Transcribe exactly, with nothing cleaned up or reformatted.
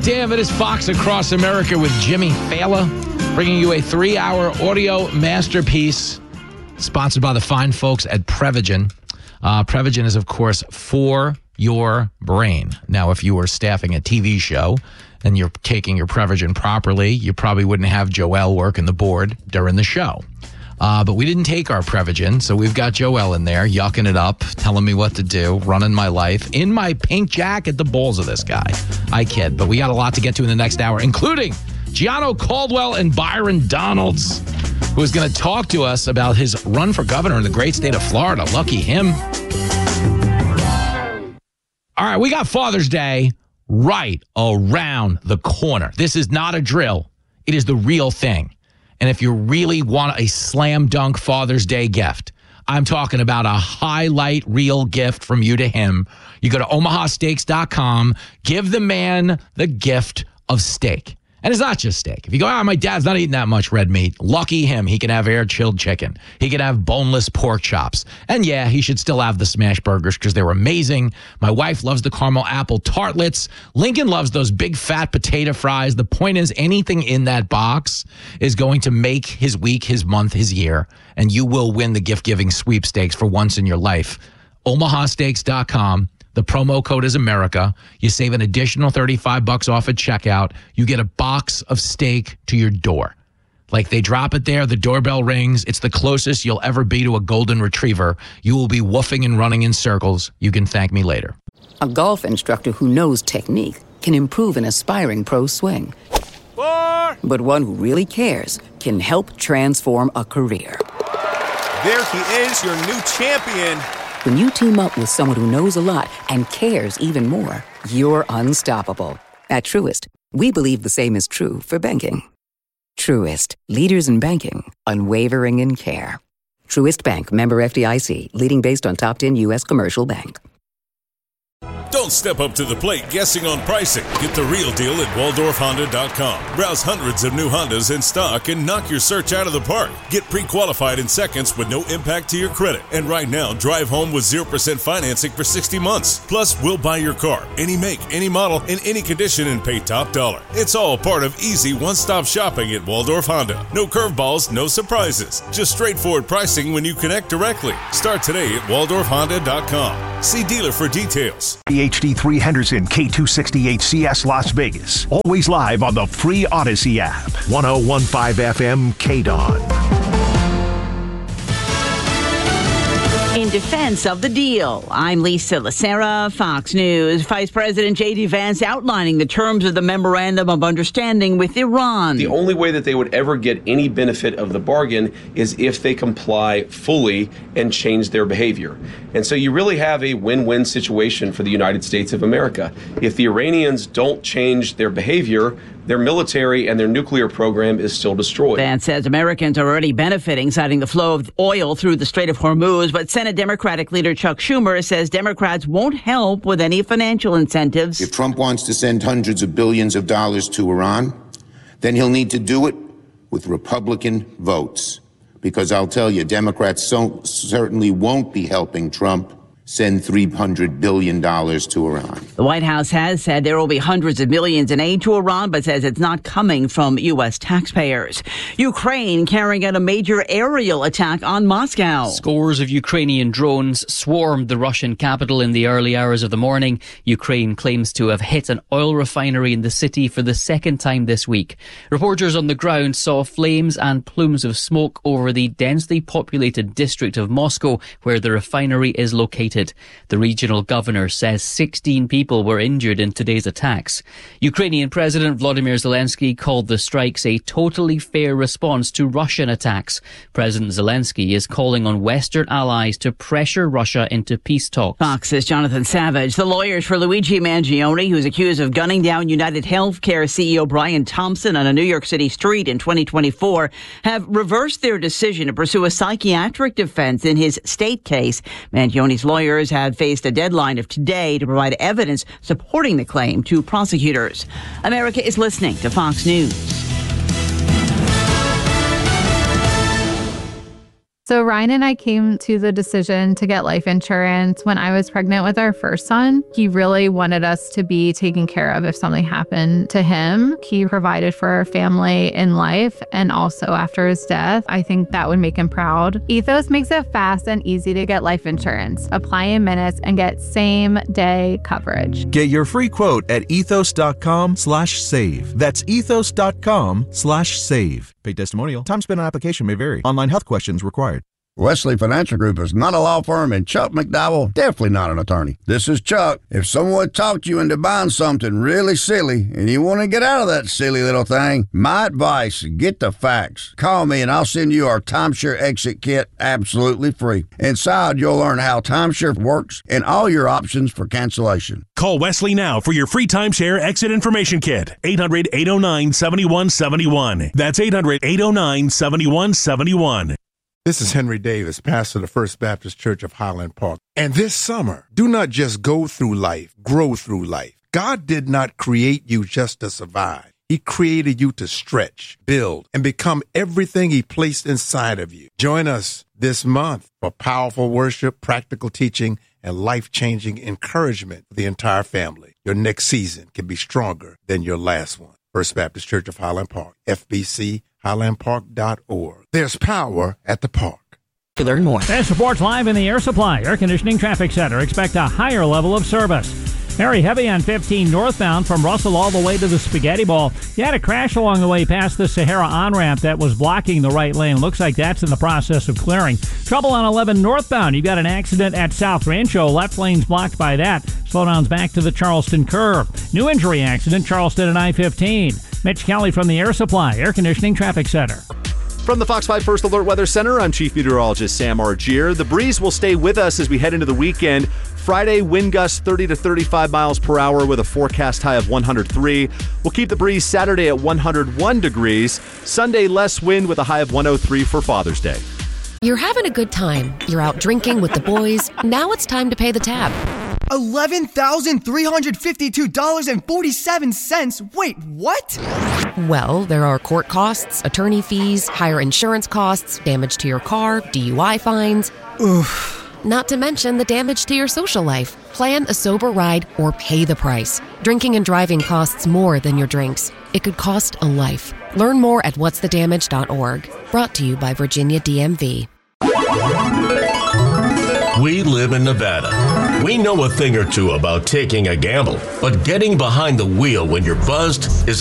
damn, it is Fox Across America with Jimmy Fallon, bringing you a three-hour audio masterpiece sponsored by the fine folks at Prevagen. Uh, Prevagen is, of course, for your brain. Now, if you were staffing a T V show and you're taking your Prevagen properly, you probably wouldn't have Joelle working the board during the show. Uh, but we didn't take our Prevagen, so we've got Joelle in there, yucking it up, telling me what to do, running my life, in my pink jacket, the balls of this guy. I kid, but we got a lot to get to in the next hour, including Gianno Caldwell and Byron Donalds, who is going to talk to us about his run for governor in the great state of Florida. Lucky him. All right, we got Father's Day right around the corner. This is not a drill. It is the real thing. And if you really want a slam dunk Father's Day gift, I'm talking about a highlight reel gift from you to him. You go to omaha steaks dot com, give the man the gift of steak. And it's not just steak. If you go, ah, oh, my dad's not eating that much red meat, lucky him. He can have air-chilled chicken. He can have boneless pork chops. And yeah, he should still have the smash burgers because they're amazing. My wife loves the caramel apple tartlets. Lincoln loves those big fat potato fries. The point is, anything in that box is going to make his week, his month, his year. And you will win the gift-giving sweepstakes for once in your life. omaha steaks dot com. The promo code is America. You save an additional thirty-five bucks off at checkout. You get a box of steak to your door. Like, they drop it there, the doorbell rings. It's the closest you'll ever be to a golden retriever. You will be woofing and running in circles. You can thank me later. A golf instructor who knows technique can improve an aspiring pro's swing. Four. But one who really cares can help transform a career. There he is, your new champion. When you team up with someone who knows a lot and cares even more, you're unstoppable. At Truist, we believe the same is true for banking. Truist, leaders in banking, unwavering in care. Truist Bank, member F D I C, leading based on top ten U S commercial bank. Don't step up to the plate guessing on pricing. Get the real deal at waldorf honda dot com. Browse hundreds of new Hondas in stock and knock your search out of the park. Get pre-qualified in seconds with no impact to your credit. And right now, drive home with zero percent financing for sixty months. Plus, we'll buy your car, any make, any model, in any condition, and pay top dollar. It's all part of easy one-stop shopping at Waldorf Honda. No curveballs, no surprises. Just straightforward pricing when you connect directly. Start today at waldorf honda dot com. See dealer for details. H D three Henderson, K two sixty-eight C S Las Vegas. Always live on the free Odyssey app. one oh one point five F M K D O N. In defense of the deal, I'm Lisa Lacera, Fox News. Vice President J D. Vance outlining the terms of the Memorandum of Understanding with Iran. The only way that they would ever get any benefit of the bargain is if they comply fully and change their behavior. And so you really have a win-win situation for the United States of America. If the Iranians don't change their behavior, their military and their nuclear program is still destroyed. Vance says Americans are already benefiting, citing the flow of oil through the Strait of Hormuz. But Senate Democratic leader Chuck Schumer says Democrats won't help with any financial incentives. If Trump wants to send hundreds of billions of dollars to Iran, then he'll need to do it with Republican votes. Because I'll tell you, Democrats so certainly won't be helping Trump send three hundred billion dollars to Iran. The White House has said there will be hundreds of millions in aid to Iran, but says it's not coming from U S taxpayers. Ukraine carrying out a major aerial attack on Moscow. Scores of Ukrainian drones swarmed the Russian capital in the early hours of the morning. Ukraine claims to have hit an oil refinery in the city for the second time this week. Reporters on the ground saw flames and plumes of smoke over the densely populated district of Moscow, where the refinery is located. The regional governor says sixteen people were injured in today's attacks. Ukrainian President Volodymyr Zelensky called the strikes a totally fair response to Russian attacks. President Zelensky is calling on Western allies to pressure Russia into peace talks. Fox's Jonathan Savage. The lawyers for Luigi Mangione, who's accused of gunning down United Healthcare C E O Brian Thompson on a New York City street in twenty twenty-four, have reversed their decision to pursue a psychiatric defense in his state case. Mangione's lawyers had faced a deadline of today to provide evidence supporting the claim to prosecutors. America is listening to Fox News. So Ryan and I came to the decision to get life insurance when I was pregnant with our first son. He really wanted us to be taken care of if something happened to him. He provided for our family in life and also after his death. I think that would make him proud. Ethos makes it fast and easy to get life insurance. Apply in minutes and get same day coverage. Get your free quote at ethos.com slash save. That's ethos.com slash save. Paid testimonial. Time spent on application may vary. Online health questions required. Wesley Financial Group is not a law firm, and Chuck McDowell definitely not an attorney. This is Chuck. If someone talked you into buying something really silly and you want to get out of that silly little thing, my advice, get the facts. Call me and I'll send you our timeshare exit kit absolutely free. Inside, you'll learn how timeshare works and all your options for cancellation. Call Wesley now for your free timeshare exit information kit. eight hundred, eight oh nine, seven one seven one. That's eight hundred, eight oh nine, seven one seven one. This is Henry Davis, pastor of the First Baptist Church of Highland Park. And this summer, do not just go through life, grow through life. God did not create you just to survive. He created you to stretch, build, and become everything He placed inside of you. Join us this month for powerful worship, practical teaching, and life-changing encouragement for the entire family. Your next season can be stronger than your last one. First Baptist Church of Highland Park, F B C, highland park dot org. There's power at the park. To learn more. This reports live in the Air Supply Air Conditioning Traffic Center. Expect a higher level of service. Very heavy on fifteen northbound from Russell all the way to the Spaghetti Bowl. You had a crash along the way past the Sahara on-ramp that was blocking the right lane. Looks like that's in the process of clearing. Trouble on eleven northbound. You've got an accident at South Rancho. Left lane's blocked by that. Slowdowns back to the Charleston curve. New injury accident, Charleston and I fifteen. Mitch Kelly from the Air Supply Air Conditioning Traffic Center. From the Fox five First Alert Weather Center, I'm Chief Meteorologist Sam Argier. The breeze will stay with us as we head into the weekend. Friday, wind gusts thirty to thirty-five miles per hour with a forecast high of one hundred three. We'll keep the breeze Saturday at one hundred one degrees. Sunday, less wind with a high of one oh three for Father's Day. You're having a good time. You're out drinking with the boys. Now it's time to pay the tab. eleven thousand three hundred fifty-two dollars and forty-seven cents. Wait, what? Well, there are court costs, attorney fees, higher insurance costs, damage to your car, D U I fines. Oof. Not to mention the damage to your social life. Plan a sober ride or pay the price. Drinking and driving costs more than your drinks. It could cost a life. Learn more at what's the damage dot org. Brought to you by Virginia D M V. We live in Nevada. We know a thing or two about taking a gamble, but getting behind the wheel when you're buzzed is